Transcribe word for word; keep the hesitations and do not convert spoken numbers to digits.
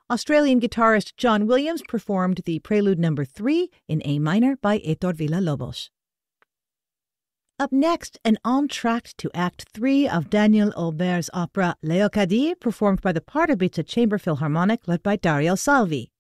Australian guitarist John Williams performed the Prelude Number three in A minor by Héctor Villa-Lobos. Up next, an entr'acte to Act three of Daniel Auber's opera Léocadie, performed by the Pardubice Chamber Philharmonic led by Dario Salvi.